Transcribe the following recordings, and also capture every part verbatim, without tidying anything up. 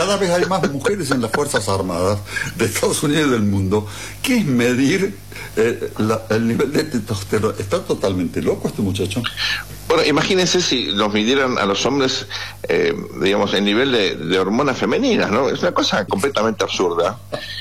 cada vez hay más mujeres en las Fuerzas Armadas de Estados Unidos y del mundo. ¿Qué es medir eh, la, el nivel de testosterona? ¿Está totalmente loco este muchacho? Bueno, imagínense si nos midieran a los hombres, eh, digamos, el nivel de, de hormonas femeninas, ¿no? Es una cosa completamente absurda,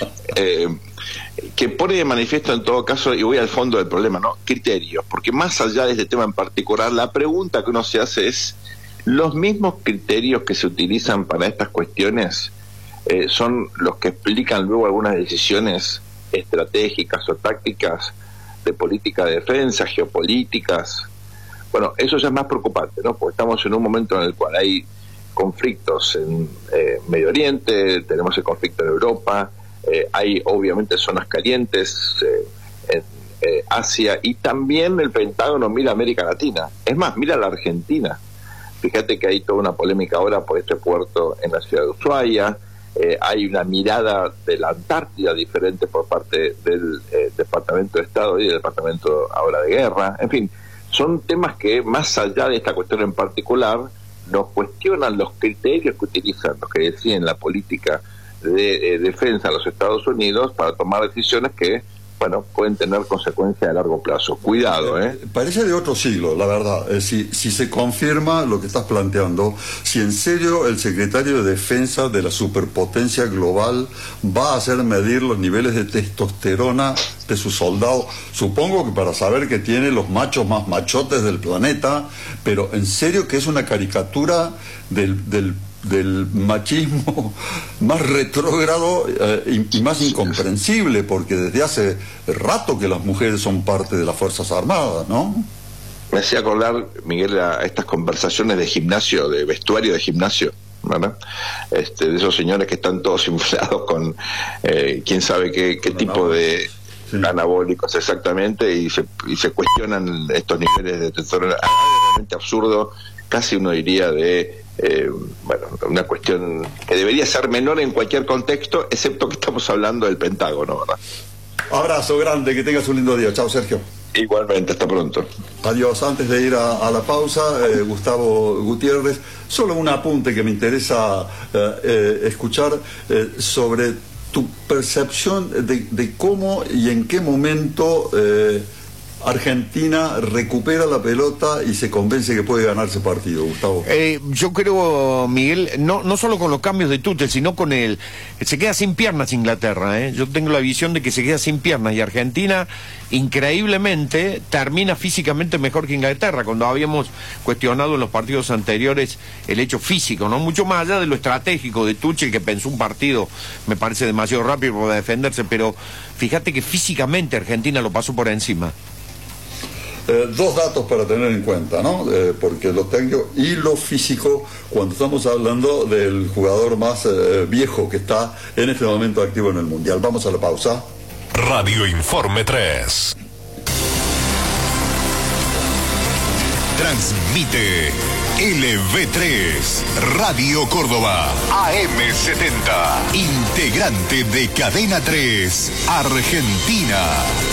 eh, que pone de manifiesto en todo caso, y voy al fondo del problema, ¿no? Criterios, porque más allá de este tema en particular, la pregunta que uno se hace es, ¿los mismos criterios que se utilizan para estas cuestiones eh, son los que explican luego algunas decisiones estratégicas o tácticas de política de defensa, geopolíticas? Bueno, eso ya es más preocupante, ¿no? Porque estamos en un momento en el cual hay conflictos en eh, Medio Oriente, tenemos el conflicto en Europa, eh, hay obviamente zonas calientes eh, en eh, Asia, y también el Pentágono mira a América Latina. Es más, mira a la Argentina. Fíjate que hay toda una polémica ahora por este puerto en la ciudad de Ushuaia, eh, hay una mirada de la Antártida diferente por parte del eh, Departamento de Estado y del Departamento ahora de Guerra, en fin. Son temas que, más allá de esta cuestión en particular, nos cuestionan los criterios que utilizan, los que deciden la política de eh, defensa de los Estados Unidos para tomar decisiones que, bueno, pueden tener consecuencias a largo plazo. Cuidado, ¿eh? Parece de otro siglo, la verdad. Eh, si, si se confirma lo que estás planteando, si en serio el secretario de Defensa de la superpotencia global va a hacer medir los niveles de testosterona de sus soldados, supongo que para saber que tiene los machos más machotes del planeta, pero en serio que es una caricatura del... del del machismo más retrógrado eh, y, y más incomprensible, porque desde hace rato que las mujeres son parte de las Fuerzas Armadas, ¿no? Me hacía acordar, Miguel, a estas conversaciones de gimnasio, de vestuario de gimnasio, ¿verdad? Este, de esos señores que están todos inflados con eh, quién sabe qué, qué tipo de sí. anabólicos exactamente, y se, y se cuestionan estos niveles de testosterona. Es realmente absurdo, casi uno diría de Eh, bueno, una cuestión que debería ser menor en cualquier contexto, excepto que estamos hablando del Pentágono, ¿verdad? Abrazo grande, que tengas un lindo día. Chao, Sergio. Igualmente, hasta pronto. Adiós. Antes de ir a, a la pausa, eh, Gustavo Gutiérrez, solo un apunte que me interesa eh, eh, escuchar eh, sobre tu percepción de, de cómo y en qué momento eh, Argentina recupera la pelota y se convence que puede ganar ese partido, Gustavo. Eh, yo creo, Miguel, no no solo con los cambios de Tuchel, sino con el... Se queda sin piernas Inglaterra, ¿eh? Yo tengo la visión de que se queda sin piernas, y Argentina, increíblemente, termina físicamente mejor que Inglaterra, cuando habíamos cuestionado en los partidos anteriores el hecho físico, ¿no? Mucho más allá de lo estratégico de Tuchel, que pensó un partido, me parece demasiado rápido para defenderse, pero fíjate que físicamente Argentina lo pasó por encima. Eh, dos datos para tener en cuenta, ¿no? Eh, porque lo tengo y lo físico, cuando estamos hablando del jugador más eh, viejo que está en este momento activo en el Mundial. Vamos a la pausa. Radio Informe tres. Transmite L V tres, Radio Córdoba, A M setenta, integrante de Cadena tres, Argentina.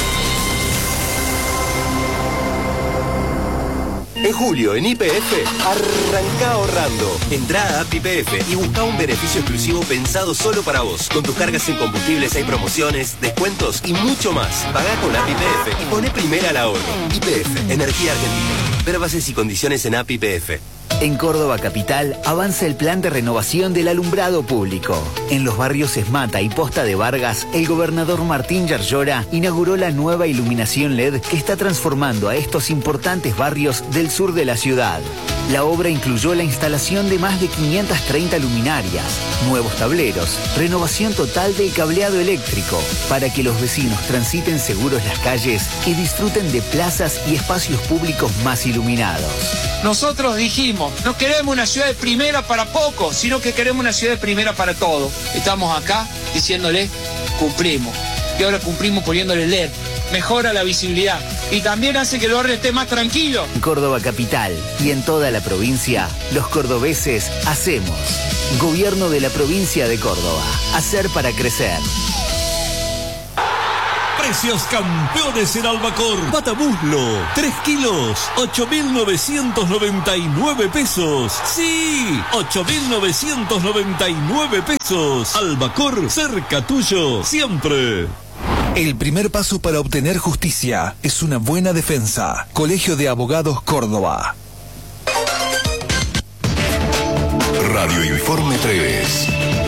En julio, en Y P F, arranca ahorrando. Entrá a App Y P F y busca un beneficio exclusivo pensado solo para vos. Con tus cargas en combustibles hay promociones, descuentos y mucho más. Pagá con App Y P F y poné primera al ahorro. Y P F, Energía Argentina. Ver bases y condiciones en App Y P F. En Córdoba Capital avanza el plan de renovación del alumbrado público. En los barrios Esmata y Posta de Vargas, el gobernador Martín Yarlora inauguró la nueva iluminación L E D que está transformando a estos importantes barrios del sur de la ciudad. La obra incluyó la instalación de más de quinientas treinta luminarias, nuevos tableros, renovación total del cableado eléctrico, para que los vecinos transiten seguros las calles y disfruten de plazas y espacios públicos más iluminados. Nosotros dijimos, no queremos una ciudad de primera para pocos, sino que queremos una ciudad de primera para todos. Estamos acá diciéndole, cumplimos. Y ahora cumplimos poniéndole L E D. Mejora la visibilidad y también hace que el barrio esté más tranquilo. En Córdoba Capital y en toda la provincia, los cordobeses hacemos. Gobierno de la provincia de Córdoba. Hacer para crecer. Precios campeones en Albacor. Pata muslo, tres kilos, ocho mil novecientos noventa y nueve pesos. Sí, ocho mil novecientos noventa y nueve pesos. Albacor, cerca tuyo, siempre. El primer paso para obtener justicia es una buena defensa. Colegio de Abogados Córdoba. Radio Informe tres.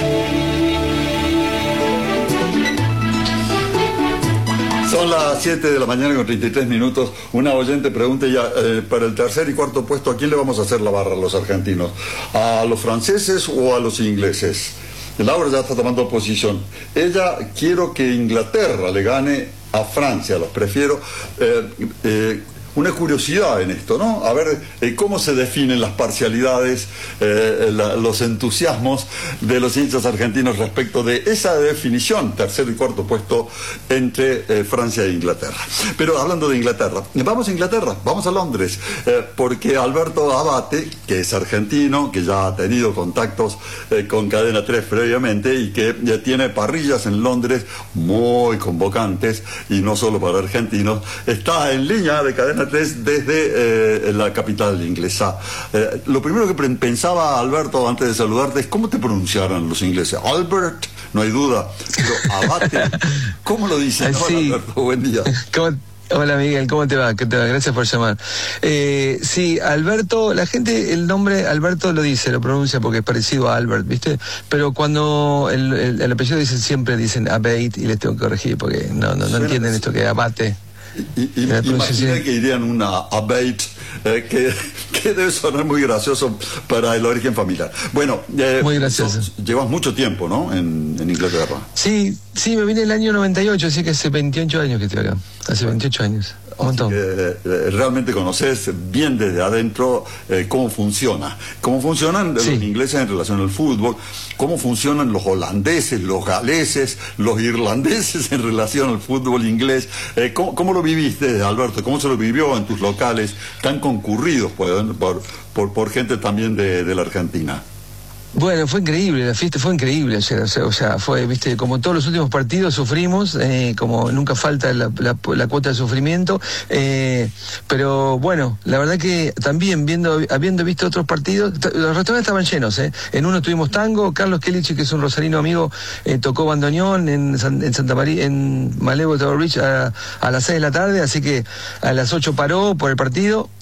Son las siete de la mañana con treinta y tres minutos. Una oyente pregunta ya, eh, para el tercer y cuarto puesto, ¿a quién le vamos a hacer la barra a los argentinos? ¿A los franceses o a los ingleses? Laura ya está tomando posición. Ella, quiero que Inglaterra le gane a Francia, los prefiero. Eh, eh, Una curiosidad en esto, ¿no? A ver eh, cómo se definen las parcialidades, eh, la, los entusiasmos de los hinchas argentinos respecto de esa definición, tercer y cuarto puesto entre eh, Francia e Inglaterra. Pero hablando de Inglaterra, vamos a Inglaterra, vamos a Londres, eh, porque Alberto Abate, que es argentino, que ya ha tenido contactos eh, con Cadena tres previamente y que ya tiene parrillas en Londres muy convocantes, y no solo para argentinos, está en línea de Cadena tres desde eh, la capital inglesa. Eh, lo primero que pensaba, Alberto, antes de saludarte, es cómo te pronunciaran los ingleses. Albert, no hay duda, pero Abate, ¿cómo lo dicen? Sí. Hola, Alberto, buen día. ¿Cómo? Hola Miguel, ¿cómo te va? ¿Qué te va? Gracias por llamar. Eh, sí, Alberto, la gente, el nombre Alberto lo dice, lo pronuncia porque es parecido a Albert, ¿viste? Pero cuando el, el, el apellido dicen, siempre dicen Abate, y les tengo que corregir porque no, no, no entienden esto que es Abate. Y, y, imaginé que irían una Abate, eh, que, que debe sonar muy gracioso para el origen familiar. Bueno, eh, muy gracioso. So, llevas mucho tiempo, ¿no? En, en Inglaterra. Sí, sí, me vine el año noventa y ocho, así que hace veintiocho años que estoy acá. Hace veintiocho años. Un montón. Que, eh, realmente conoces bien desde adentro eh, cómo funciona. Cómo funcionan sí. los ingleses en relación al fútbol, cómo funcionan los holandeses, los galeses, los irlandeses en relación al fútbol inglés. Eh, ¿cómo, ¿Cómo lo viviste, Alberto? ¿Cómo se lo vivió en tus locales tan concurridos por, por, por, por gente también de, de la Argentina? Bueno, fue increíble, la fiesta fue increíble, o sea, o sea fue, viste, como todos los últimos partidos sufrimos, eh, como nunca falta la, la, la cuota de sufrimiento, eh, pero bueno, la verdad que también viendo, habiendo visto otros partidos, los restaurantes estaban llenos, eh. En uno tuvimos tango, Carlos Kellich, que es un rosarino amigo, eh, tocó bandoneón en, en Santa María, en Malevo Tower Bridge a, a las seis de la tarde, así que a las ocho paró por el partido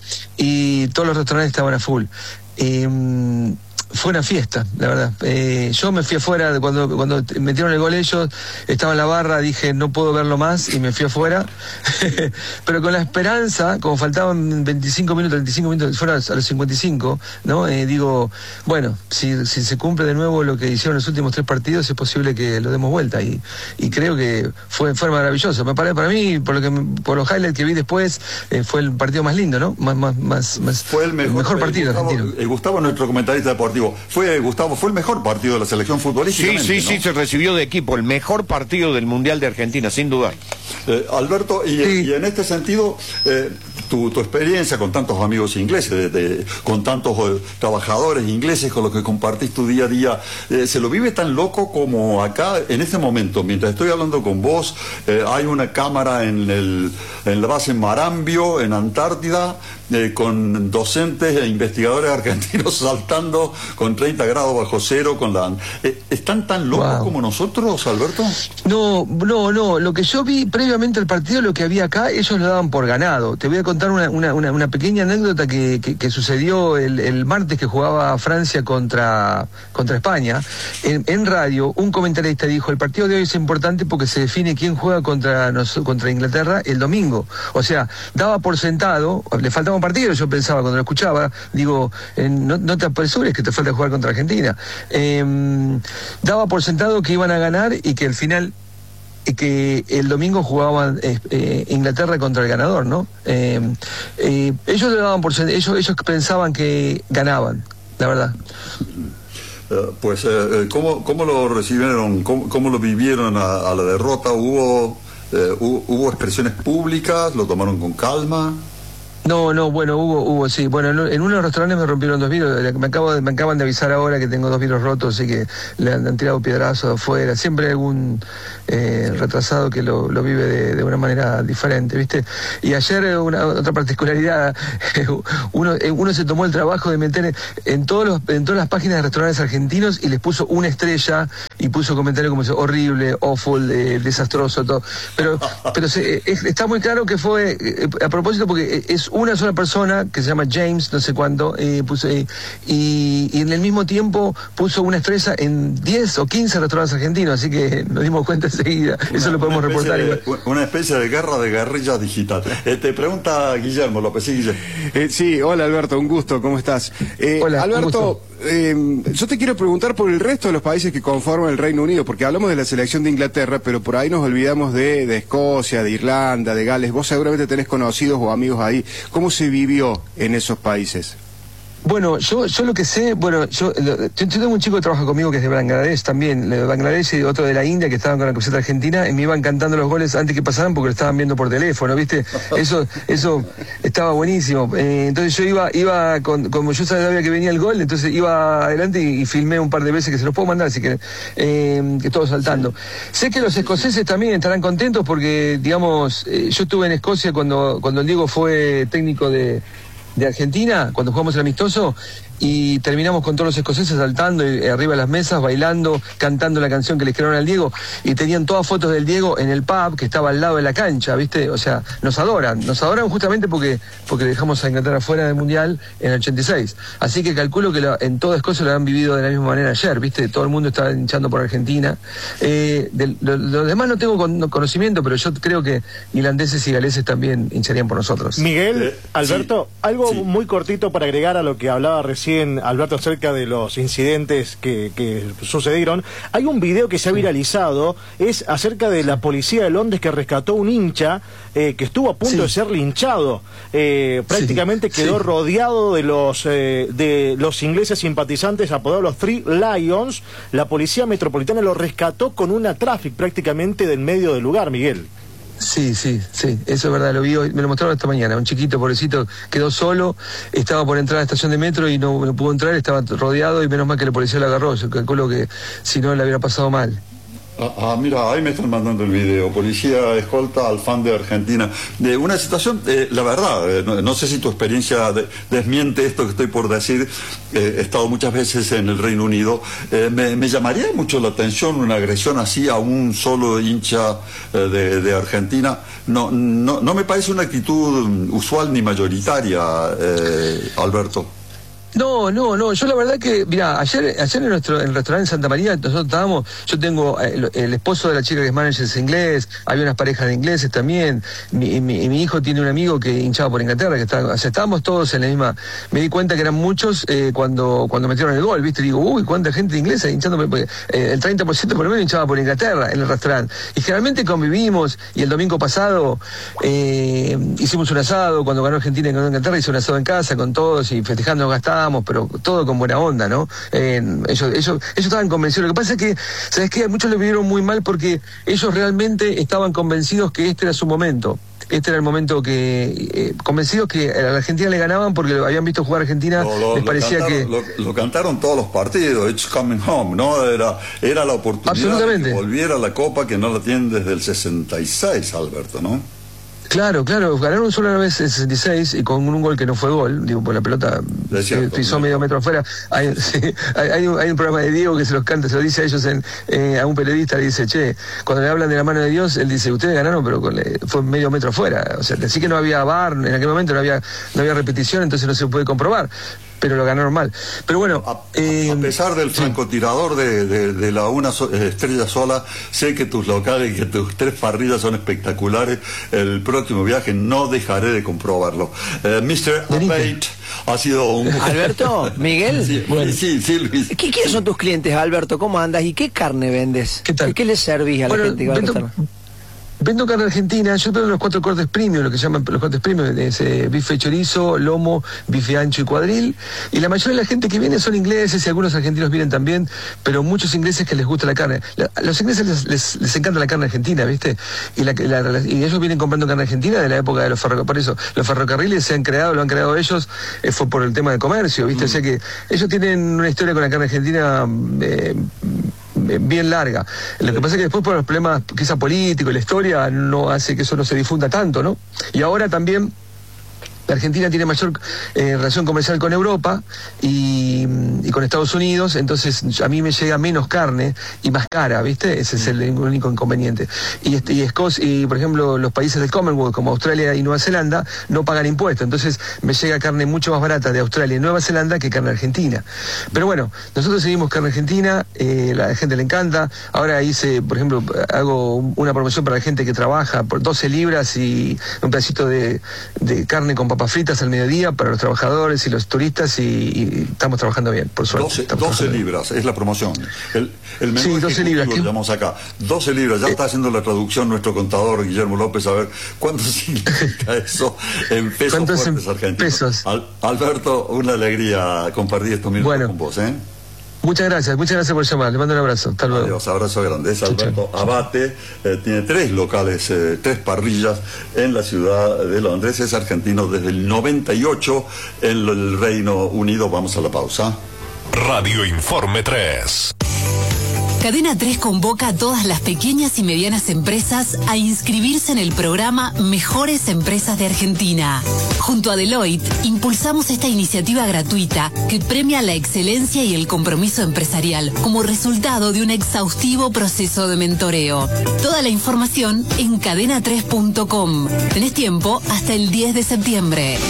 y todos los restaurantes estaban a full. Eh, Fue una fiesta, la verdad. Eh, yo me fui afuera, cuando, cuando metieron el gol ellos, estaba en la barra, dije no puedo verlo más y me fui afuera. Pero con la esperanza, como faltaban veinticinco minutos, treinta y cinco minutos, fuera a los cincuenta y cinco, ¿no? Eh, digo, bueno, si, si se cumple de nuevo lo que hicieron los últimos tres partidos, es posible que lo demos vuelta. Y, y creo que fue, fue maravilloso. Me parece, para mí, por lo que por los highlights que vi después, eh, fue el partido más lindo, ¿no? Más, más, más, más fue el mejor, el mejor partido Gustavo, argentino. Eh, Gustavo, nuestro comentarista deportivo. Fue, Gustavo, fue el mejor partido de la selección futbolística. Sí, sí, ¿no? sí, se recibió de equipo, el mejor partido del Mundial de Argentina, sin dudar. Eh, Alberto, y, sí. y en este sentido, eh, tu, tu experiencia con tantos amigos ingleses, de, de, con tantos eh, trabajadores ingleses con los que compartís tu día a día, eh, ¿se lo vive tan loco como acá? En este momento, mientras estoy hablando con vos, eh, hay una cámara en, el, en la base en Marambio, en Antártida, eh, con docentes e investigadores argentinos saltando con treinta grados bajo cero, con la... Eh, ¿Están tan locos wow. como nosotros, Alberto? No, no, no. Lo que yo vi previamente al partido, lo que había acá, ellos lo daban por ganado. Te voy a contar una, una, una, una pequeña anécdota que, que, que sucedió el, el martes que jugaba Francia contra, contra España. En, en radio, un comentarista dijo, el partido de hoy es importante porque se define quién juega contra, contra Inglaterra el domingo. O sea, daba por sentado, le faltaba un partido, yo pensaba cuando lo escuchaba, digo, eh, no, no te apresures que te falta jugar contra Argentina. Eh, daba por sentado que iban a ganar y que al final que el domingo jugaban eh, eh, Inglaterra contra el ganador, ¿no? Eh, eh, ellos le daban por sentado, ellos, ellos pensaban que ganaban, la verdad. Uh, pues, eh, ¿cómo, ¿cómo lo recibieron? ¿Cómo, cómo lo vivieron a, a la derrota? ¿Hubo, eh, hubo, ¿Hubo expresiones públicas? ¿Lo tomaron con calma? No, no, bueno, hubo, hubo, sí. Bueno, en, en unos restaurantes me rompieron dos vidrios. Me, acabo de, me acaban de avisar ahora que tengo dos vidrios rotos, así que le han, han tirado piedrazos afuera. Siempre hay algún eh, retrasado que lo, lo vive de, de una manera diferente, ¿viste? Y ayer, una otra particularidad, uno, uno se tomó el trabajo de meter en, todos los, en todas las páginas de restaurantes argentinos y les puso una estrella y puso comentarios como horrible, awful, eh, desastroso, todo. Pero, pero se, es, está muy claro que fue eh, a propósito porque es una sola persona que se llama James, no sé cuánto, eh, puso, eh, y, y en el mismo tiempo puso una estrella en diez o quince restaurantes argentinos, así que nos dimos cuenta enseguida. Una, eso lo podemos reportar. De, una especie de guerra de guerrillas digital. Eh, te pregunta Guillermo López. Sí, Guillermo. Eh, sí, hola Alberto, un gusto, ¿cómo estás? Eh, hola, Alberto, eh, yo te quiero preguntar por el resto de los países que conforman el Reino Unido, porque hablamos de la selección de Inglaterra, pero por ahí nos olvidamos de, de Escocia, de Irlanda, de Gales. Vos seguramente tenés conocidos o amigos ahí. ¿Cómo se vivió en esos países? Bueno, yo yo lo que sé, bueno, yo, yo, yo tengo un chico que trabaja conmigo que es de Bangladesh también, de Bangladesh y otro de la India que estaban con la camiseta argentina y me iban cantando los goles antes que pasaran porque lo estaban viendo por teléfono, ¿viste? Eso eso estaba buenísimo. Eh, entonces yo iba, iba con, como yo sabía que venía el gol, entonces iba adelante y, y filmé un par de veces que se los puedo mandar, así que, eh, que todos saltando. Sí. Sé que los escoceses también estarán contentos porque, digamos, eh, yo estuve en Escocia cuando, cuando el Diego fue técnico de... de Argentina, cuando jugamos el amistoso, y terminamos con todos los escoceses saltando y, eh, arriba de las mesas, bailando, cantando la canción que le escribieron al Diego, y tenían todas fotos del Diego en el pub que estaba al lado de la cancha, ¿viste? O sea, nos adoran, nos adoran justamente porque porque dejamos a Inglaterra fuera del Mundial en el ochenta y seis. Así que calculo que lo, en toda Escocia lo han vivido de la misma manera ayer, ¿viste? Todo el mundo estaba hinchando por Argentina. Eh, de, lo, lo demás no tengo con, conocimiento, pero yo creo que irlandeses y galeses también hincharían por nosotros. Miguel, eh, Alberto, sí, algo sí. muy cortito para agregar a lo que hablaba recién Alberto acerca de los incidentes que, que sucedieron. Hay un video que se ha viralizado, es acerca de la policía de Londres que rescató un hincha eh, que estuvo a punto sí. de ser linchado. Eh, prácticamente sí, quedó sí. rodeado de los eh, de los ingleses simpatizantes apodados los Three Lions. La policía metropolitana lo rescató con una traffic prácticamente del medio del lugar, Miguel. Sí, sí, sí, eso es verdad, lo vi hoy, me lo mostraron esta mañana, un chiquito pobrecito quedó solo, estaba por entrar a la estación de metro y no, no pudo entrar, estaba rodeado y menos mal que la policía lo agarró, yo calculo que si no le hubiera pasado mal. Ah, ah, mira, ahí me están mandando el video. Policía escolta al fan de Argentina. De una situación, eh, la verdad, eh, no, no sé si tu experiencia de, desmiente esto que estoy por decir. Eh, he estado muchas veces en el Reino Unido. Eh, me, me llamaría mucho la atención una agresión así a un solo hincha eh, de, de Argentina. No, no, no me parece una actitud usual ni mayoritaria, eh, Alberto. No, no, no, yo la verdad que, mira, ayer, ayer en nuestro en el restaurante Santa María, nosotros estábamos, yo tengo el, el esposo de la chica que es manager es inglés, había unas parejas de ingleses también, mi, mi, mi hijo tiene un amigo que hinchaba por Inglaterra, que estaba, o sea, estábamos todos en la misma, me di cuenta que eran muchos eh, cuando cuando metieron el gol, viste, digo, uy, cuánta gente inglesa hinchando, porque eh, el treinta por ciento por lo menos hinchaba por Inglaterra en el restaurante, y generalmente convivimos, y el domingo pasado eh, hicimos un asado, cuando ganó Argentina y ganó Inglaterra, hice un asado en casa con todos, y festejando nos gastábamos, pero todo con buena onda, ¿no? Eh, ellos, ellos, ellos estaban convencidos. Lo que pasa es que, ¿sabes qué? Muchos lo vivieron muy mal porque ellos realmente estaban convencidos que este era su momento. Este era el momento que, eh, convencidos que a la Argentina le ganaban porque lo habían visto jugar a Argentina, lo, lo, les parecía lo cantaron, que... Lo, lo cantaron todos los partidos, It's Coming Home, ¿no? Era, era la oportunidad de que volviera la Copa que no la tienen desde el sesenta y seis, Alberto, ¿no? Claro, claro, ganaron solo una vez en sesenta y seis y con un gol que no fue gol, digo, por la pelota cierto, pisó ¿no? medio metro afuera. Hay, sí, hay, hay, un, hay un programa de Diego que se los canta, se lo dice a ellos, en, eh, a un periodista le dice, che, cuando le hablan de la mano de Dios, él dice, ustedes ganaron, pero con, eh, fue medio metro afuera. O sea, así que no había V A R, en aquel momento no había, no había repetición, entonces no se puede comprobar. Pero lo ganaron mal. Pero bueno, a, eh, a pesar del francotirador de, de, de la una so, estrella sola, sé que tus locales y que tus tres parrillas son espectaculares. El próximo viaje no dejaré de comprobarlo. Eh, mister Abate ha sido un... Alberto, Miguel. Sí, bueno. sí, sí, Luis. ¿Qué, ¿Quiénes son tus clientes, Alberto? ¿Cómo andas? ¿Y qué carne vendes? ¿Qué tal? ¿Qué les servís a la bueno, gente que va vendo, a restaurar? Vendo carne argentina, yo vendo los cuatro cortes premium, lo que llaman los cortes premium, es eh, bife chorizo, lomo, bife ancho y cuadril, y la mayoría de la gente que viene son ingleses y algunos argentinos vienen también, pero muchos ingleses que les gusta la carne. La, a los ingleses les, les, les encanta la carne argentina, ¿viste? Y, la, la, y ellos vienen comprando carne argentina de la época de los ferrocarriles, por eso los ferrocarriles se han creado, lo han creado ellos, eh, fue por el tema de comercio, ¿viste? Mm. O sea que ellos tienen una historia con la carne argentina eh, bien larga. Lo que pasa es que después por los problemas quizá políticos, la historia no hace que eso no se difunda tanto, ¿no? Y ahora también la Argentina tiene mayor eh, relación comercial con Europa y, y con Estados Unidos, entonces a mí me llega menos carne y más cara, ¿viste? Ese es el único inconveniente. Y, este, y Escocia, y por ejemplo, los países del Commonwealth, como Australia y Nueva Zelanda, no pagan impuestos, entonces me llega carne mucho más barata de Australia y Nueva Zelanda que carne argentina. Pero bueno, nosotros seguimos carne argentina, eh, la gente le encanta. Ahora hice, por ejemplo, hago una promoción para la gente que trabaja por doce libras y un pedacito de, de carne con papas fritas al mediodía para los trabajadores y los turistas y, y estamos trabajando bien, por suerte. doce, doce libras es la promoción. El, el menú sí, doce libras. Lo llamamos acá. doce libras, ya eh, está haciendo la traducción nuestro contador Guillermo López, a ver cuánto significa eso en pesos fuertes en argentinos. Pesos? Al, Alberto, una alegría compartir estos minutos bueno. con vos, ¿eh? Muchas gracias, muchas gracias por llamar. Le mando un abrazo. Hasta luego. Adiós, abrazo grande. Es Alberto Abate, eh, tiene tres locales, eh, tres parrillas en la ciudad de Londres. Es argentino desde el noventa y ocho en el Reino Unido. Vamos a la pausa. Radio Informe tres. Cadena tres convoca a todas las pequeñas y medianas empresas a inscribirse en el programa Mejores Empresas de Argentina. Junto a Deloitte, impulsamos esta iniciativa gratuita que premia la excelencia y el compromiso empresarial como resultado de un exhaustivo proceso de mentoreo. Toda la información en cadena tres punto com. Tenés tiempo hasta el diez de septiembre.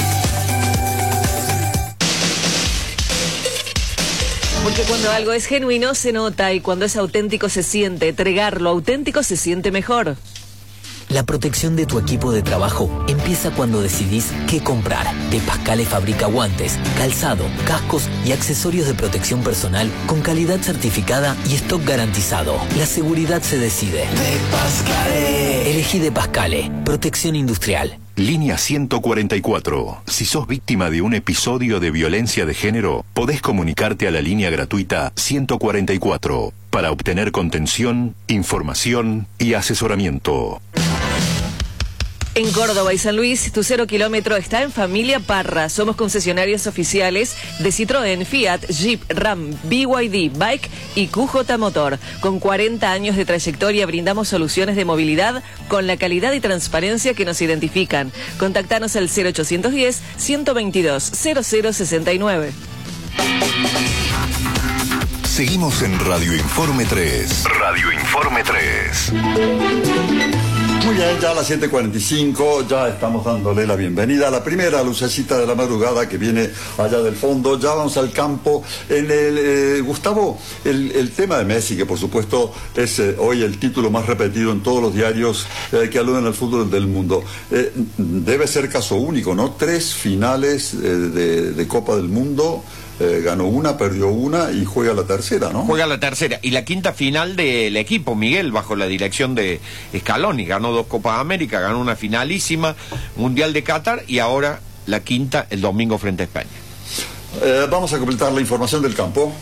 Porque cuando algo es genuino se nota y cuando es auténtico se siente. Entregar lo auténtico se siente mejor. La protección de tu equipo de trabajo empieza cuando decidís qué comprar. De Pascale fabrica guantes, calzado, cascos y accesorios de protección personal con calidad certificada y stock garantizado. La seguridad se decide. De Pascale. Elegí De Pascale. Protección industrial. Línea ciento cuarenta y cuatro. Si sos víctima de un episodio de violencia de género, podés comunicarte a la línea gratuita ciento cuarenta y cuatro para obtener contención, información y asesoramiento. En Córdoba y San Luis, tu cero kilómetro está en Familia Parra. Somos concesionarios oficiales de Citroën, Fiat, Jeep, Ram, B Y D, Bike y Q J Motor. Con cuarenta años de trayectoria brindamos soluciones de movilidad con la calidad y transparencia que nos identifican. Contactanos al cero ochocientos diez, ciento veintidós, cero cero sesenta y nueve. Seguimos en Radio Informe tres. Radio Informe tres. Muy bien, ya a las siete cuarenta y cinco, ya estamos dándole la bienvenida a la primera lucecita de la madrugada que viene allá del fondo. Ya vamos al campo. En el eh, Gustavo, el, el tema de Messi, que por supuesto es eh, hoy el título más repetido en todos los diarios eh, que aluden al fútbol del mundo. Eh, debe ser caso único, ¿no? Tres finales eh, de, de Copa del Mundo. Eh, ganó una, perdió una y juega la tercera, ¿no? Juega la tercera. Y la quinta final del equipo, Miguel, bajo la dirección de Scaloni. Ganó dos Copas América, ganó una finalísima, Mundial de Qatar y ahora la quinta el domingo frente a España. Eh, vamos a completar la información del campo.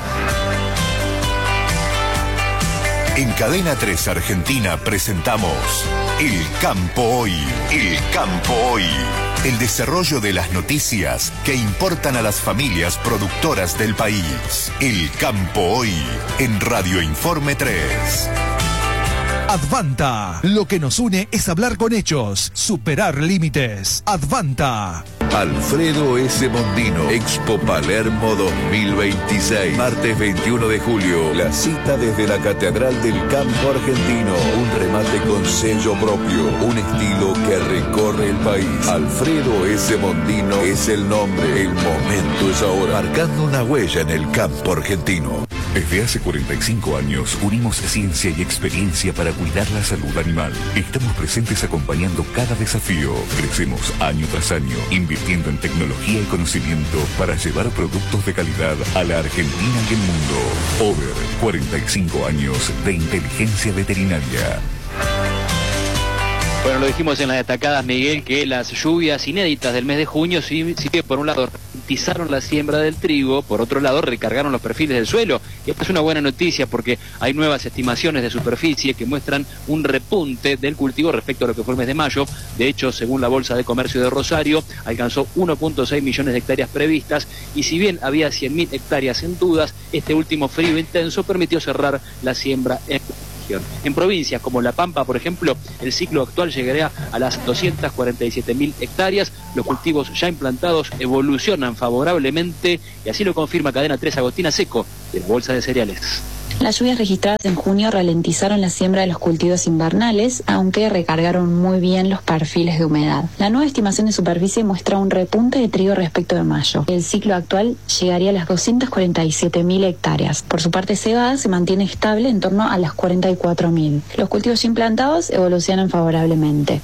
En Cadena tres Argentina presentamos El Campo Hoy. El Campo Hoy. El desarrollo de las noticias que importan a las familias productoras del país. El Campo Hoy en Radio Informe tres. Advanta. Lo que nos une es hablar con hechos, superar límites. Advanta. Alfredo S. Mondino, Expo Palermo dos mil veintiséis, martes veintiuno de julio, la cita desde la Catedral del Campo Argentino, un remate con sello propio, un estilo que recorre el país. Alfredo S. Mondino es el nombre, el momento es ahora, marcando una huella en el campo argentino. Desde hace cuarenta y cinco años unimos ciencia y experiencia para cuidar la salud animal. Estamos presentes acompañando cada desafío. Crecemos año tras año, invirtiendo en tecnología y conocimiento para llevar productos de calidad a la Argentina y el mundo. Over, cuarenta y cinco años de inteligencia veterinaria. Bueno, lo dijimos en las destacadas, Miguel, que las lluvias inéditas del mes de junio sí, sí que por un lado ralentizaron la siembra del trigo, por otro lado recargaron los perfiles del suelo. Y esta es una buena noticia porque hay nuevas estimaciones de superficie que muestran un repunte del cultivo respecto a lo que fue el mes de mayo. De hecho, según la Bolsa de Comercio de Rosario, alcanzó uno punto seis millones de hectáreas previstas y si bien había cien mil hectáreas en dudas, este último frío intenso permitió cerrar la siembra en En provincias como La Pampa, por ejemplo, el ciclo actual llegaría a las doscientas cuarenta y siete mil hectáreas. Los cultivos ya implantados evolucionan favorablemente y así lo confirma Cadena tres Agostina Seco, de la Bolsa de Cereales. Las lluvias registradas en junio ralentizaron la siembra de los cultivos invernales, aunque recargaron muy bien los perfiles de humedad. La nueva estimación de superficie muestra un repunte de trigo respecto de mayo. El ciclo actual llegaría a las doscientas cuarenta y siete mil hectáreas. Por su parte, cebada se mantiene estable en torno a las cuarenta y cuatro mil. Los cultivos implantados evolucionan favorablemente.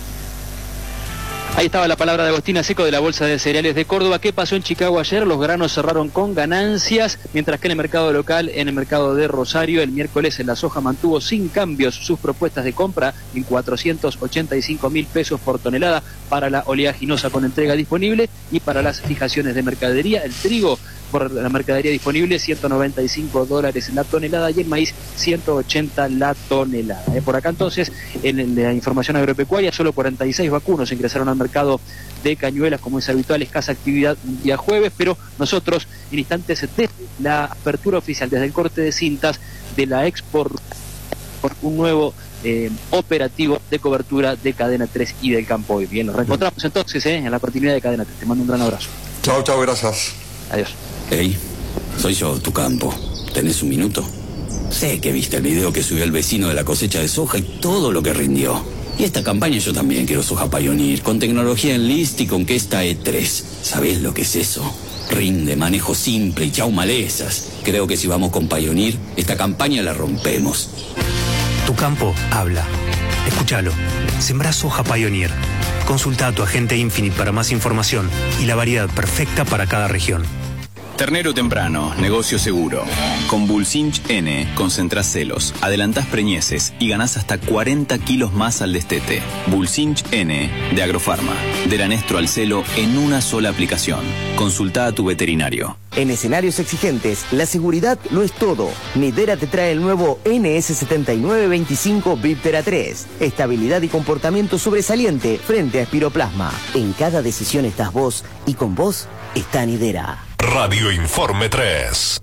Ahí estaba la palabra de Agostina Seco de la Bolsa de Cereales de Córdoba. ¿Qué pasó en Chicago ayer? Los granos cerraron con ganancias, mientras que en el mercado local, en el mercado de Rosario, el miércoles la soja mantuvo sin cambios sus propuestas de compra en cuatrocientos ochenta y cinco mil pesos por tonelada para la oleaginosa con entrega disponible y para las fijaciones de mercadería. El trigo por la mercadería disponible, ciento noventa y cinco dólares la tonelada y el maíz, ciento ochenta la tonelada. Eh, por acá entonces, en la información agropecuaria, solo cuarenta y seis vacunos ingresaron al mercado de Cañuelas, como es habitual, escasa actividad un día jueves, pero nosotros en instantes de la apertura oficial, desde el corte de cintas de la Expo, un nuevo eh, operativo de cobertura de Cadena tres y del Campo Hoy. Bien, nos reencontramos entonces eh, en la continuidad de Cadena tres. Te mando un gran abrazo. Chao, chao, gracias. Adiós. Hey, soy yo, tu Campo. ¿Tenés un minuto? Sé que viste el video que subió el vecino de la cosecha de soja y todo lo que rindió. Y esta campaña yo también quiero soja Pioneer, con tecnología en list y con Kesta E tres. ¿Sabés lo que es eso? Rinde, manejo simple y chau malezas. Creo que si vamos con Pioneer, esta campaña la rompemos. Tu Campo habla. Escúchalo. Sembrá soja Pioneer. Consulta a tu agente Infinite para más información y la variedad perfecta para cada región. Ternero temprano, negocio seguro. Con Bulsinch N concentrás celos, adelantás preñeces y ganás hasta cuarenta kilos más al destete. Bulsinch N de Agrofarma. Del anestro al celo en una sola aplicación. Consulta a tu veterinario. En escenarios exigentes, la seguridad lo es todo. Nidera te trae el nuevo N S setenta y nueve veinticinco Viptera tres. Estabilidad y comportamiento sobresaliente frente a espiroplasma. En cada decisión estás vos y con vos está Nidera. Radio Informe tres.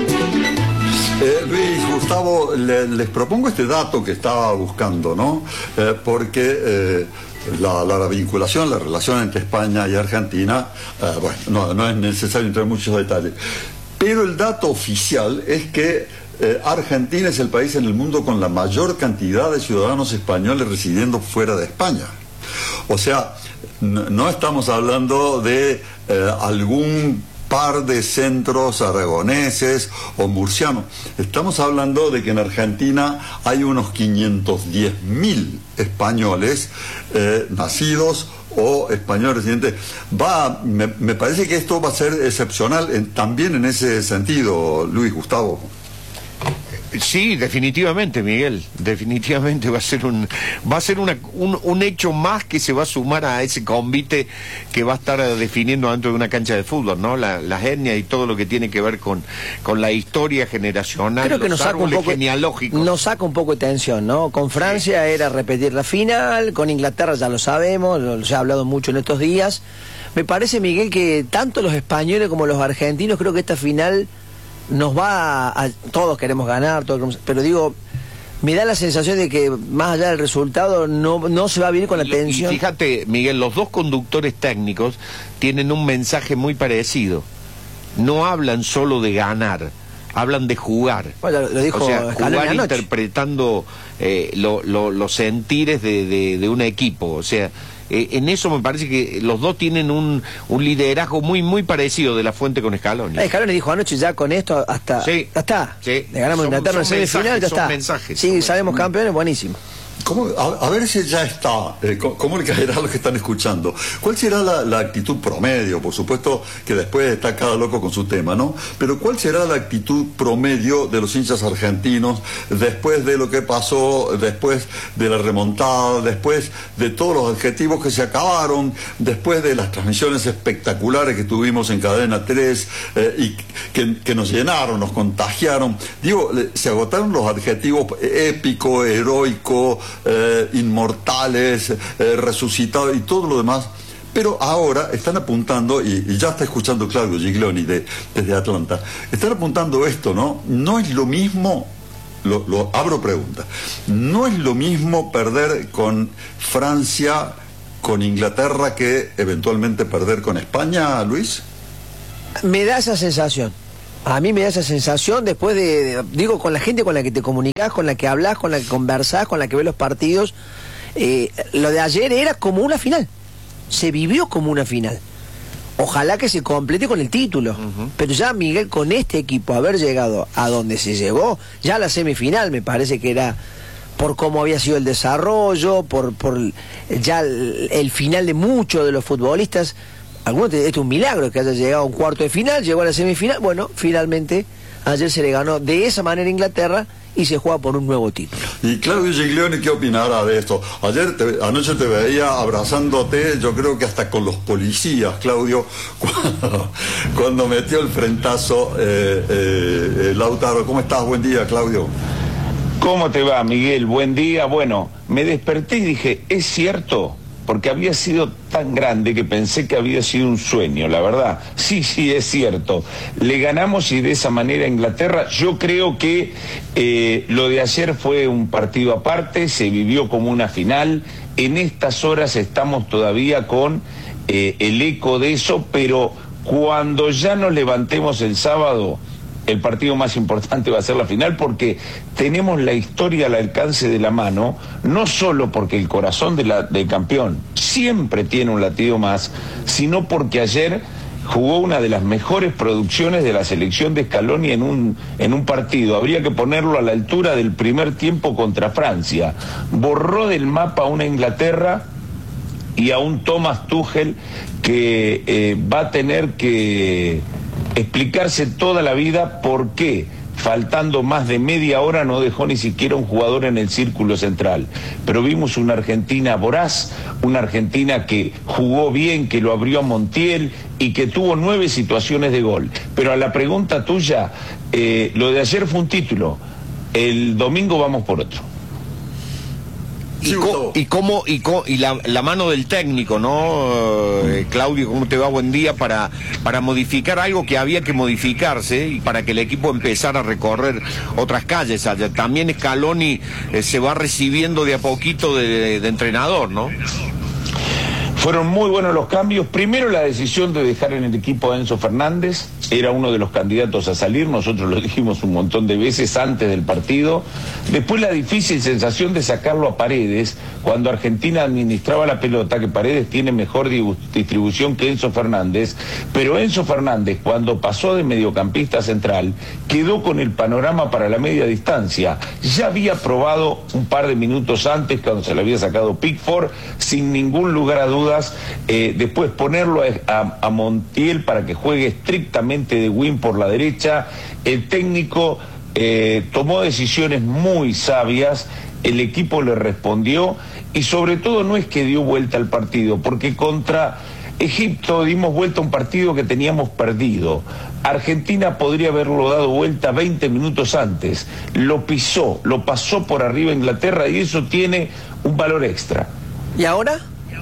Eh, Luis, Gustavo, le, les propongo este dato que estaba buscando, ¿no? Eh, porque eh, la, la, la vinculación, la relación entre España y Argentina, eh, bueno, no, no es necesario entrar en muchos detalles. Pero el dato oficial es que eh, Argentina es el país en el mundo con la mayor cantidad de ciudadanos españoles residiendo fuera de España. O sea, no, no estamos hablando de eh, algún par de centros aragoneses o murcianos. Estamos hablando de que en Argentina hay unos quinientos diez mil españoles eh, nacidos o españoles residentes. Va, me, me parece que esto va a ser excepcional en, también en ese sentido, Luis, Gustavo. Sí, definitivamente, Miguel, definitivamente va a ser un va a ser una, un, un hecho más que se va a sumar a ese convite que va a estar definiendo dentro de una cancha de fútbol, ¿no? La, las etnias y todo lo que tiene que ver con, con la historia generacional, creo que los nos saca un árboles poco, genealógicos. Nos saca un poco de tensión, ¿no? Con Francia sí. Era repetir la final, con Inglaterra ya lo sabemos, lo, se ha hablado mucho en estos días. Me parece, Miguel, que tanto los españoles como los argentinos, creo que esta final nos va a, a todos queremos ganar, todos queremos, pero digo, me da la sensación de que más allá del resultado no, no se va a venir con la tensión. Y fíjate, Miguel, los dos conductores técnicos tienen un mensaje muy parecido. No hablan solo de ganar, hablan de jugar. Bueno, lo dijo o sea, jugar interpretando eh, lo, lo, los sentires de, de, de un equipo. O sea, eh, en eso me parece que los dos tienen un, un liderazgo muy muy parecido de la Fuente con Scaloni. Scaloni dijo anoche, ya con esto hasta sí, ya está. Sí. Le ganamos a Inglaterra en semifinal, ya está. Mensajes, sí, son sabemos mensajes. Campeones, buenísimo. ¿cómo, a, a ver si ya está, eh, ¿cómo le caerá a los que están escuchando? ¿Cuál será la, la actitud promedio? Por supuesto que después está cada loco con su tema, ¿no? Pero ¿cuál será la actitud promedio de los hinchas argentinos después de lo que pasó, después de la remontada, después de todos los adjetivos que se acabaron, después de las transmisiones espectaculares que tuvimos en Cadena tres eh, y que, que nos llenaron, nos contagiaron? Digo, se agotaron los adjetivos épico, heroico, eh, inmortales, eh, resucitado y todo lo demás. Pero ahora están apuntando, y, y ya está escuchando Claudio Giglioni de, desde Atlanta, están apuntando esto, ¿no? No es lo mismo, lo, lo abro pregunta, no es lo mismo perder con Francia, con Inglaterra, que eventualmente perder con España, Luis. Me da esa sensación. A mí me da esa sensación después de, de, digo, con la gente con la que te comunicás, con la que hablas, con la que conversás, con la que ves los partidos. Eh, lo de ayer era como una final. Se vivió como una final. Ojalá que se complete con el título. Uh-huh. Pero ya, Miguel, con este equipo, haber llegado a donde se llegó, ya a la semifinal, me parece que era por cómo había sido el desarrollo, por, por ya el, el final de muchos de los futbolistas. Algunos te, es un milagro que haya llegado a un cuarto de final, llegó a la semifinal. Bueno, finalmente ayer se le ganó de esa manera a Inglaterra y se juega por un nuevo título. Y Claudio Giglioni, ¿qué opinará de esto? Ayer, te, anoche te veía abrazándote, yo creo que hasta con los policías, Claudio, cuando, cuando metió el frentazo eh, eh, Lautaro. ¿Cómo estás? Buen día, Claudio. ¿Cómo te va, Miguel? Buen día. Bueno, me desperté y dije, ¿es cierto? Porque había sido tan grande que pensé que había sido un sueño, la verdad. Sí, sí, es cierto. Le ganamos y de esa manera a Inglaterra. Yo creo que eh, lo de ayer fue un partido aparte, se vivió como una final. En estas horas estamos todavía con eh, el eco de eso, pero cuando ya nos levantemos el sábado, el partido más importante va a ser la final, porque tenemos la historia al alcance de la mano, no solo porque el corazón de la, del campeón siempre tiene un latido más, sino porque ayer jugó una de las mejores producciones de la selección de Scaloni en un, en un partido. Habría que ponerlo a la altura del primer tiempo contra Francia. Borró del mapa a una Inglaterra y a un Thomas Tuchel que eh, va a tener que explicarse toda la vida por qué, faltando más de media hora, no dejó ni siquiera un jugador en el círculo central. Pero vimos una Argentina voraz, una Argentina que jugó bien, que lo abrió a Montiel y que tuvo nueve situaciones de gol. Pero a la pregunta tuya, eh, lo de ayer fue un título, el domingo vamos por otro. Y, co y cómo y, co y la, la mano del técnico, ¿no? Eh, Claudio, ¿cómo te va? Buen día. Para, para modificar algo que había que modificarse y para que el equipo empezara a recorrer otras calles. También Scaloni eh, se va recibiendo de a poquito de, de entrenador, ¿no? Fueron muy buenos los cambios. Primero, la decisión de dejar en el equipo a Enzo Fernández. Era uno de los candidatos a salir, nosotros lo dijimos un montón de veces antes del partido. Después, la difícil sensación de sacarlo a Paredes, cuando Argentina administraba la pelota, que Paredes tiene mejor distribución que Enzo Fernández, pero Enzo Fernández, cuando pasó de mediocampista central, quedó con el panorama para la media distancia. Ya había probado un par de minutos antes, cuando se le había sacado Pickford, sin ningún lugar a dudas. Eh, después ponerlo a, a, a Montiel para que juegue estrictamente de wing por la derecha. El técnico eh, tomó decisiones muy sabias, el equipo le respondió y sobre todo no es que dio vuelta al partido, porque contra Egipto dimos vuelta a un partido que teníamos perdido. Argentina podría haberlo dado vuelta veinte minutos antes, lo pisó, lo pasó por arriba a Inglaterra y eso tiene un valor extra. ¿Y ahora?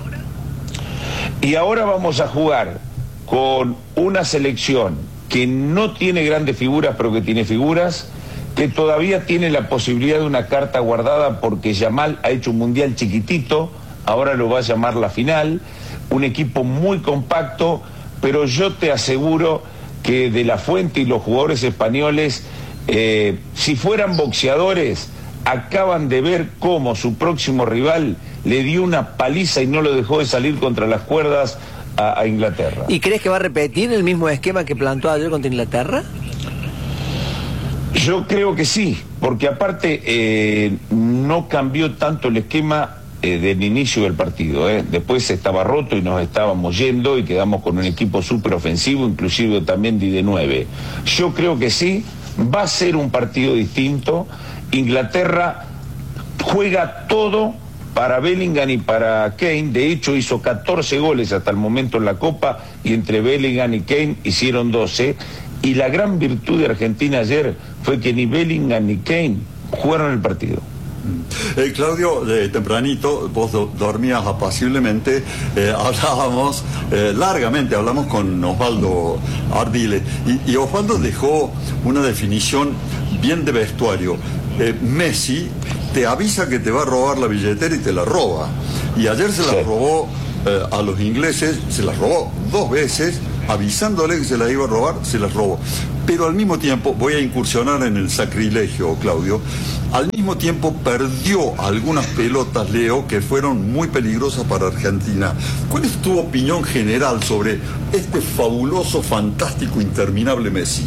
Y ahora vamos a jugar con una selección que no tiene grandes figuras, pero que tiene figuras, que todavía tiene la posibilidad de una carta guardada porque Yamal ha hecho un mundial chiquitito, ahora lo va a llamar la final, un equipo muy compacto, pero yo te aseguro que De la Fuente y los jugadores españoles, eh, si fueran boxeadores, acaban de ver cómo su próximo rival le dio una paliza y no lo dejó de salir contra las cuerdas a, a Inglaterra. ¿Y crees que va a repetir el mismo esquema que plantó ayer contra Inglaterra? Yo creo que sí, porque aparte eh, no no cambió tanto el esquema eh, del inicio del partido. Eh. Después estaba roto y nos estábamos yendo y quedamos con un equipo súper ofensivo, inclusive también de nueve. Yo creo que sí, va a ser un partido distinto. Inglaterra juega todo para Bellingham y para Kane. De hecho hizo catorce goles hasta el momento en la Copa, y entre Bellingham y Kane hicieron doce. Y la gran virtud de Argentina ayer fue que ni Bellingham ni Kane jugaron el partido. Eh, Claudio, eh, tempranito, vos do dormías apaciblemente, eh, hablábamos eh, largamente, hablamos con Osvaldo Ardile, y, y Osvaldo dejó una definición bien de vestuario. Eh, Messi te avisa que te va a robar la billetera y te la roba. Y ayer se la sí. robó eh, a los ingleses, se la robó dos veces, avisándole que se la iba a robar, se las robó. Pero al mismo tiempo, voy a incursionar en el sacrilegio, Claudio, al mismo tiempo perdió algunas pelotas, Leo, que fueron muy peligrosas para Argentina. ¿Cuál es tu opinión general sobre este fabuloso, fantástico, interminable Messi?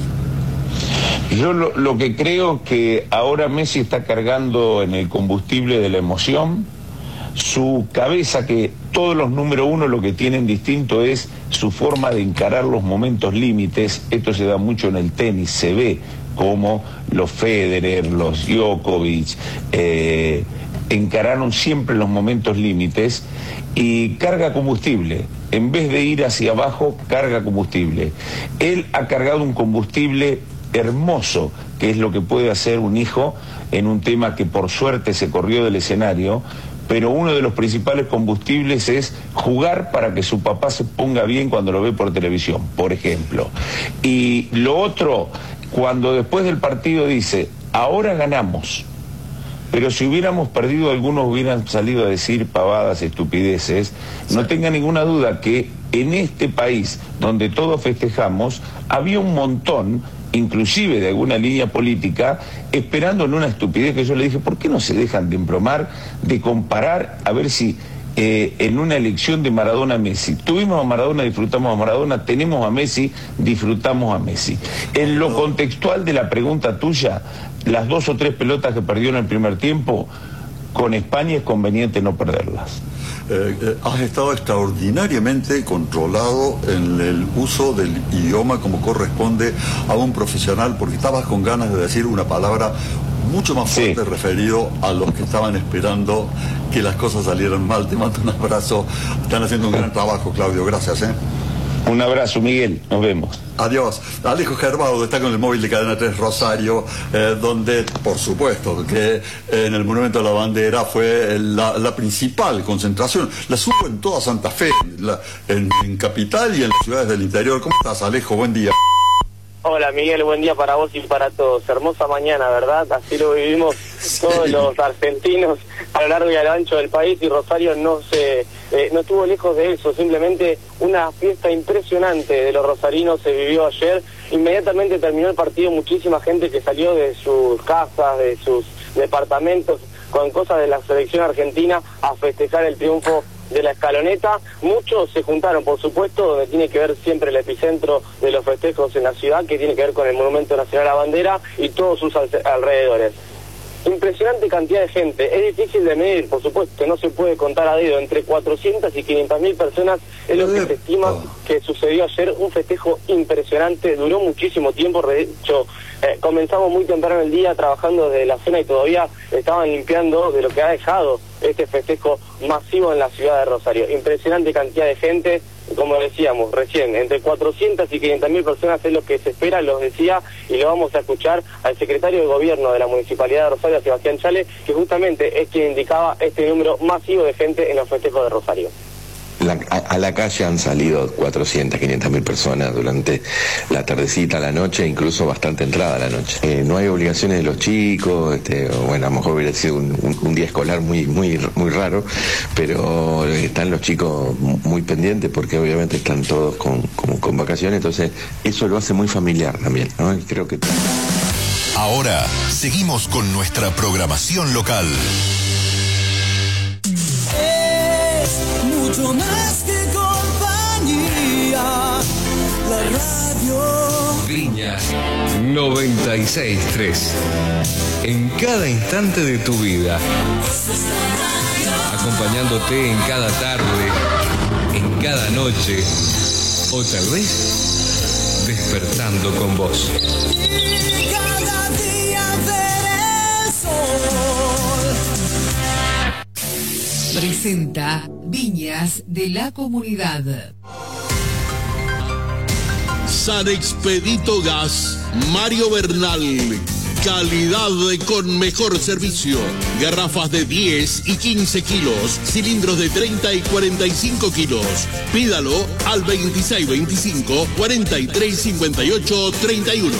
Yo lo, lo que creo que ahora Messi está cargando en el combustible de la emoción, su cabeza, que todos los número uno lo que tienen distinto es su forma de encarar los momentos límites. Esto se da mucho en el tenis, se ve como los Federer, los Djokovic, eh, encararon siempre los momentos límites, y carga combustible. En vez de ir hacia abajo, carga combustible. Él ha cargado un combustible hermoso, que es lo que puede hacer un hijo en un tema que por suerte se corrió del escenario, pero uno de los principales combustibles es jugar para que su papá se ponga bien cuando lo ve por televisión, por ejemplo. Y lo otro, cuando después del partido dice, ahora ganamos, pero si hubiéramos perdido, algunos hubieran salido a decir pavadas, estupideces, no tenga ninguna duda que en este país, donde todos festejamos, había un montón, inclusive de alguna línea política, esperando en una estupidez que yo le dije, ¿por qué no se dejan de embromar, de comparar, a ver si eh, en una elección de Maradona-Messi, tuvimos a Maradona, disfrutamos a Maradona, tenemos a Messi, disfrutamos a Messi? En lo contextual de la pregunta tuya, las dos o tres pelotas que perdió en el primer tiempo, con España es conveniente no perderlas. Eh, eh, has estado extraordinariamente controlado en el uso del idioma como corresponde a un profesional, porque estabas con ganas de decir una palabra mucho más fuerte, sí, referido a los que estaban esperando que las cosas salieran mal. Te mando un abrazo. Están haciendo un gran trabajo, Claudio. Gracias, ¿eh? Un abrazo, Miguel. Nos vemos. Adiós. Alejo Gerbaudo está con el móvil de Cadena tres Rosario, eh, donde, por supuesto, que en el Monumento a la Bandera fue la, la principal concentración. La hubo en toda Santa Fe, la, en, en Capital y en las ciudades del interior. ¿Cómo estás, Alejo? Buen día. Hola, Miguel, buen día para vos y para todos. Hermosa mañana, ¿verdad? Así lo vivimos todos los argentinos a lo largo y a lo ancho del país, y Rosario no se eh, no estuvo lejos de eso. Simplemente una fiesta impresionante de los rosarinos se vivió ayer. Inmediatamente terminó el partido, muchísima gente que salió de sus casas, de sus departamentos, con cosas de la selección argentina, a festejar el triunfo de la escaloneta. Muchos se juntaron, por supuesto, donde tiene que ver siempre el epicentro de los festejos en la ciudad, que tiene que ver con el Monumento Nacional a la Bandera y todos sus alrededores. Impresionante cantidad de gente, es difícil de medir, por supuesto, no se puede contar a dedo, entre cuatrocientas y quinientas mil personas es lo que se estima que sucedió ayer. Un festejo impresionante, duró muchísimo tiempo. De hecho, eh, comenzamos muy temprano el día trabajando desde la cena y todavía estaban limpiando de lo que ha dejado este festejo masivo en la ciudad de Rosario. Impresionante cantidad de gente, como decíamos recién, entre cuatrocientas y quinientas mil personas es lo que se espera, los decía, y lo vamos a escuchar al secretario de Gobierno de la Municipalidad de Rosario, Sebastián Chale, que justamente es quien indicaba este número masivo de gente en los festejos de Rosario. La, a, a la calle han salido cuatrocientas, quinientas mil personas durante la tardecita, la noche, incluso bastante entrada a la noche. Eh, no hay obligaciones de los chicos, este, bueno, a lo mejor hubiera sido un, un, un día escolar muy, muy, muy raro, pero están los chicos muy pendientes porque obviamente están todos con, con, con vacaciones, entonces eso lo hace muy familiar también, ¿no? Y creo que... Ahora seguimos con nuestra programación local. Mucho más que compañía, la radio. Viñas noventa y seis punto tres. En cada instante de tu vida, acompañándote en cada tarde, en cada noche, o tal vez despertando con vos. Cada día ver el sol. Presenta Viñas de la Comunidad. San Expedito Gas, Mario Bernal. Calidad con mejor servicio. Garrafas de diez y quince kilos. Cilindros de treinta y cuarenta y cinco kilos. Pídalo al veintiséis veinticinco, cuarenta y tres cincuenta y ocho, treinta y uno.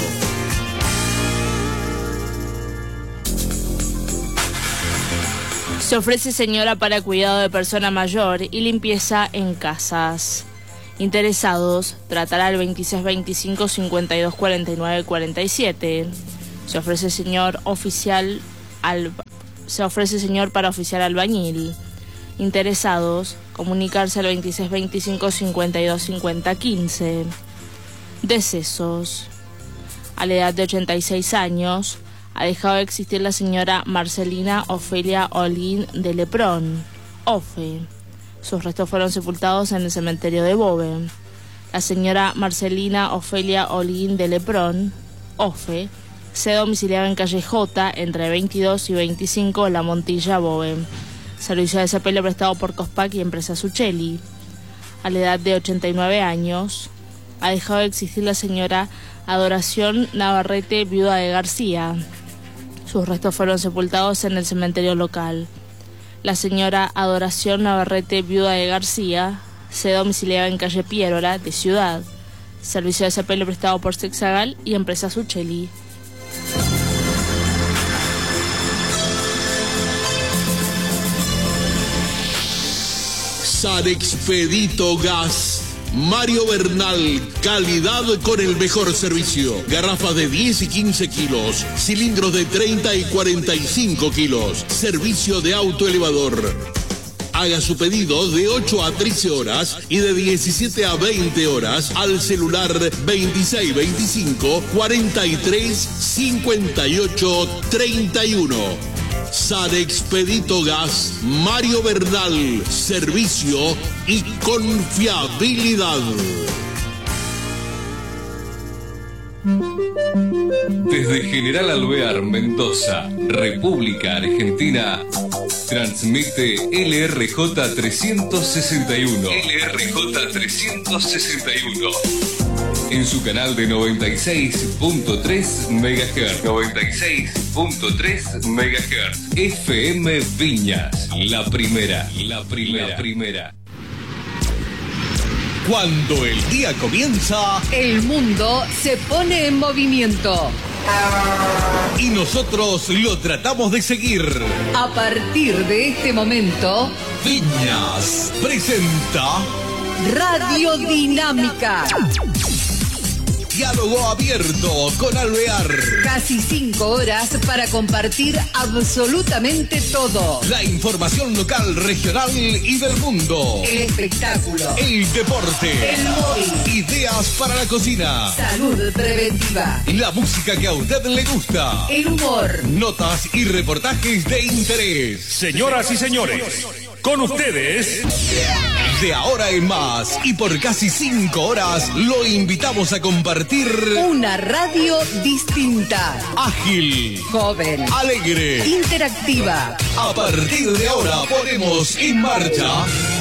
Se ofrece señora para cuidado de persona mayor y limpieza en casas. Interesados, tratará al veintiséis veinticinco, cincuenta y dos cuarenta y nueve cuarenta y siete. Se ofrece señor oficial al... Se ofrece señor para oficial albañil. Interesados, comunicarse al veintiséis veinticinco, cincuenta y dos cincuenta quince. Decesos. A la edad de ochenta y seis años, ha dejado de existir la señora Marcelina Ofelia Holguín de Leprón, Ofe. Sus restos fueron sepultados en el cementerio de Bove. La señora Marcelina Ofelia Holguín de Leprón, Ofe, se domiciliaba en calle J, entre veintidós y veinticinco, La Montilla, Bove. Servicio de sepelio prestado por Cospac y Empresa Suchelli. A la edad de ochenta y nueve años, ha dejado de existir la señora Adoración Navarrete, viuda de García. Sus restos fueron sepultados en el cementerio local. La señora Adoración Navarrete, viuda de García, se domiciliaba en calle Piérola, de Ciudad. Servicio de sepelio prestado por Sexagal y Empresa Suchelli. San Expedito Gas, Mario Bernal, calidad con el mejor servicio. Garrafas de diez y quince kilos, cilindros de treinta y cuarenta y cinco kilos, servicio de autoelevador. Haga su pedido de ocho a trece horas y de diecisiete a veinte horas al celular veintiséis veinticinco, cuarenta y tres cincuenta y ocho, treinta y uno. San Expedito Gas, Mario Bernal, servicio y confiabilidad. Desde General Alvear, Mendoza, República Argentina, transmite L R J trescientos sesenta y uno. L R J trescientos sesenta y uno. En su canal de noventa y seis punto tres megahertz. noventa y seis punto tres megahertz. F M Viñas, la primera, la primera, la primera. Cuando el día comienza, el mundo se pone en movimiento. Y nosotros lo tratamos de seguir. A partir de este momento, Viñas presenta Radio Dinámica. Diálogo abierto con Alvear. Casi cinco horas para compartir absolutamente todo. La información local, regional y del mundo. El espectáculo. El deporte. El móvil. Ideas para la cocina. Salud preventiva. La música que a usted le gusta. El humor. Notas y reportajes de interés. Señoras y señores, con ustedes... De ahora en más y por casi cinco horas lo invitamos a compartir una radio distinta, ágil, joven, alegre, interactiva. A partir de ahora ponemos en marcha